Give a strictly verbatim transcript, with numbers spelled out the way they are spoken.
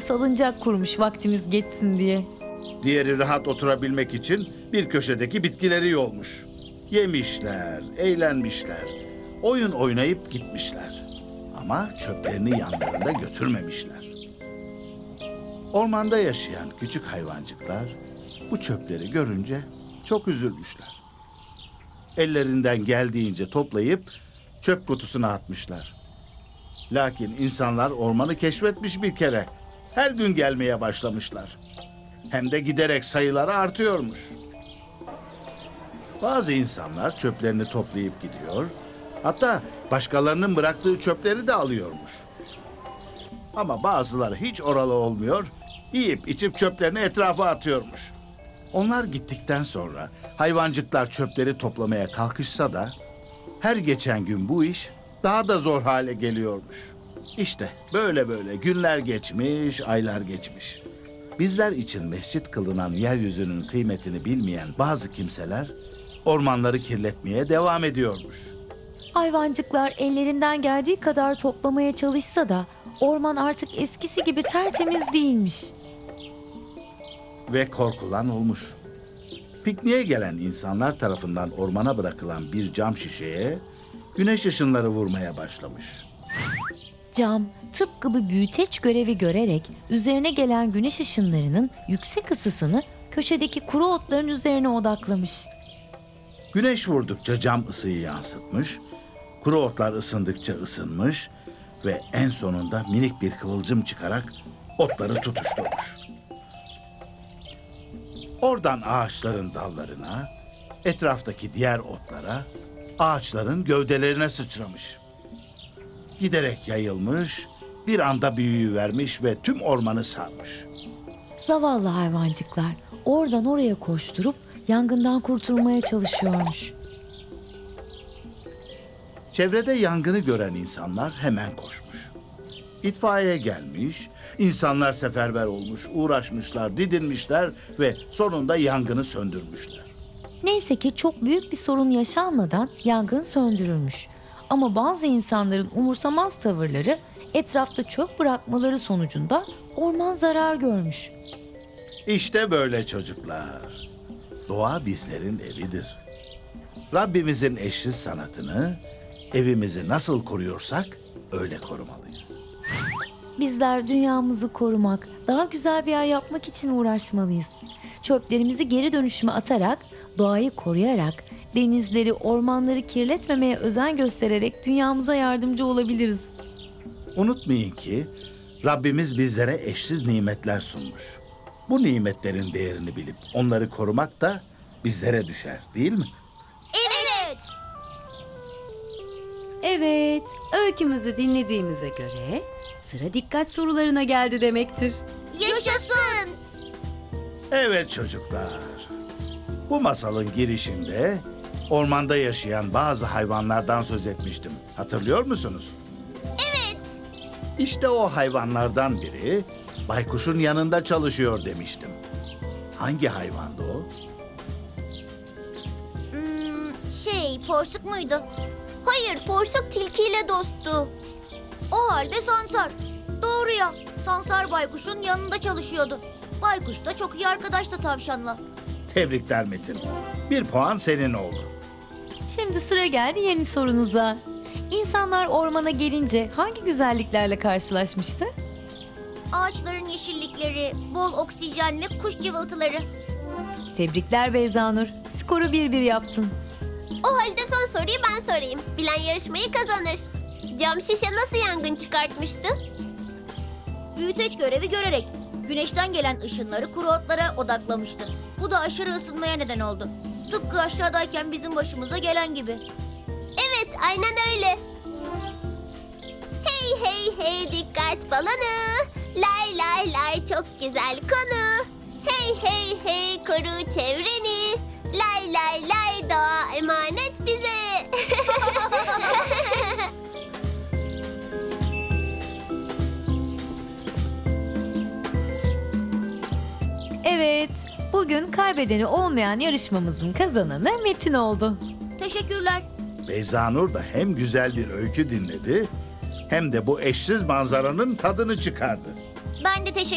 salıncak kurmuş vaktimiz geçsin diye. Diğeri rahat oturabilmek için bir köşedeki bitkileri yolmuş. Yemişler, eğlenmişler, oyun oynayıp gitmişler. Ama çöplerini yanlarında götürmemişler. Ormanda yaşayan küçük hayvancıklar bu çöpleri görünce çok üzülmüşler. Ellerinden geldiğince toplayıp çöp kutusuna atmışlar. Lakin insanlar ormanı keşfetmiş bir kere. Her gün gelmeye başlamışlar. Hem de giderek sayıları artıyormuş. Bazı insanlar çöplerini toplayıp gidiyor. Hatta başkalarının bıraktığı çöpleri de alıyormuş. Ama bazıları hiç oralı olmuyor, yiyip içip çöplerini etrafa atıyormuş. Onlar gittikten sonra hayvancıklar çöpleri toplamaya kalkışsa da her geçen gün bu iş daha da zor hale geliyormuş. İşte böyle böyle günler geçmiş, aylar geçmiş. Bizler için mescit kılınan yeryüzünün kıymetini bilmeyen bazı kimseler ormanları kirletmeye devam ediyormuş. Hayvancıklar ellerinden geldiği kadar toplamaya çalışsa da orman artık eskisi gibi tertemiz değilmiş. Ve korkulan olmuş. Pikniğe gelen insanlar tarafından ormana bırakılan bir cam şişeye güneş ışınları vurmaya başlamış. Cam tıpkı bir büyüteç görevi görerek üzerine gelen güneş ışınlarının yüksek ısısını köşedeki kuru otların üzerine odaklamış. Güneş vurdukça cam ısıyı yansıtmış, kuru otlar ısındıkça ısınmış ve en sonunda minik bir kıvılcım çıkarak otları tutuşturmuş. Oradan ağaçların dallarına, etraftaki diğer otlara, ağaçların gövdelerine sıçramış. Giderek yayılmış, bir anda büyüyüvermiş ve tüm ormanı sarmış. Zavallı hayvancıklar oradan oraya koşturup yangından kurtulmaya çalışıyormuş. Çevrede yangını gören insanlar hemen koşmuş. İtfaiye gelmiş, insanlar seferber olmuş, uğraşmışlar, didinmişler ve sonunda yangını söndürmüşler. Neyse ki çok büyük bir sorun yaşanmadan yangın söndürülmüş. Ama bazı insanların umursamaz tavırları, etrafta çöp bırakmaları sonucunda orman zarar görmüş. İşte böyle çocuklar. Doğa bizlerin evidir. Rabbimizin eşsiz sanatını, evimizi nasıl koruyorsak öyle korumalıyız. Bizler dünyamızı korumak, daha güzel bir yer yapmak için uğraşmalıyız. Çöplerimizi geri dönüşüme atarak, doğayı koruyarak, denizleri, ormanları kirletmemeye özen göstererek dünyamıza yardımcı olabiliriz. Unutmayın ki Rabbimiz bizlere eşsiz nimetler sunmuş. Bu nimetlerin değerini bilip onları korumak da bizlere düşer, değil mi? Evet. Evet, öykümüzü dinlediğimize göre sıra dikkat sorularına geldi demektir. Yaşasın. Evet çocuklar. Bu masalın girişinde ormanda yaşayan bazı hayvanlardan söz etmiştim. Hatırlıyor musunuz? Evet. İşte o hayvanlardan biri baykuşun yanında çalışıyor demiştim. Hangi hayvandı o? Hmm, şey, porsuk muydu? Hayır, porsuk tilkiyle dosttu. O halde Sansar. Doğru ya. Sansar baykuşun yanında çalışıyordu. Baykuş da çok iyi arkadaştı tavşanla. Tebrikler Metin. Bir puan senin oldu. Şimdi sıra geldi yeni sorunuza. İnsanlar ormana gelince hangi güzelliklerle karşılaşmıştı? Ağaçların yeşillikleri, bol oksijenli kuş cıvıltıları. Tebrikler Beyzanur. Skoru bir bir yaptın. O halde son soruyu ben sorayım. Bilen yarışmayı kazanır. Cam şişe nasıl yangın çıkartmıştı? Büyüteç görevi görerek güneşten gelen ışınları kuru otlara odaklamıştı. Bu da aşırı ısınmaya neden oldu. Tıpkı aşağıdayken bizim başımıza gelen gibi. Evet, aynen öyle. Hey hey hey dikkat balonu. Lay lay lay çok güzel konu. Hey hey hey koru çevreni. Lay lay lay doğa emanet bize. Evet, bugün kaybedeni olmayan yarışmamızın kazananı Metin oldu. Teşekkürler. Beyzanur da hem güzel bir öykü dinledi hem de bu eşsiz manzaranın tadını çıkardı. Ben de teşekkür